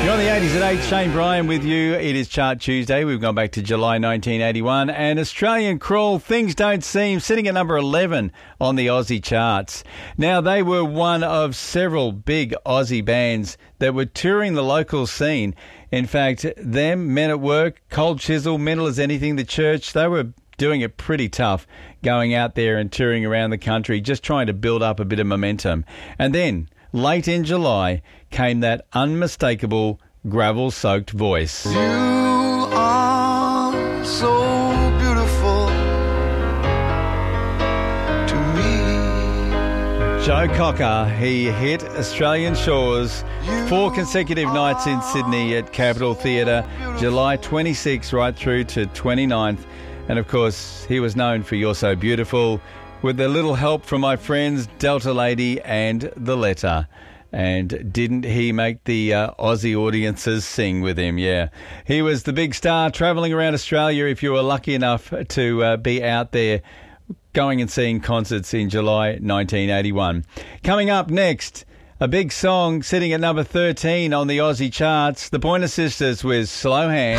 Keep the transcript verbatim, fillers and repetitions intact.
You're on the eighties at eight, Shane Bryan with you. It is Chart Tuesday. We've gone back to July nineteen eighty-one. And Australian Crawl, Things Don't Seem, sitting at number eleven on the Aussie charts. Now, they were one of several big Aussie bands that were touring the local scene. In fact, them, Men at Work, Cold Chisel, Mental as Anything, The Church, they were doing it pretty tough, going out there and touring around the country, just trying to build up a bit of momentum. And then, late in July, came that unmistakable gravel-soaked voice. You are so beautiful to me. Joe Cocker, he hit Australian shores four consecutive nights in Sydney at Capitol Theatre, July twenty-sixth right through to twenty-ninth. And of course, he was known for You're So Beautiful, with a little help from my friends Delta Lady and The Letter. And didn't he make the uh, Aussie audiences sing with him? Yeah. He was the big star travelling around Australia if you were lucky enough to uh, be out there going and seeing concerts in July nineteen eighty-one. Coming up next, a big song sitting at number thirteen on the Aussie charts, the Pointer Sisters with Slow Hand.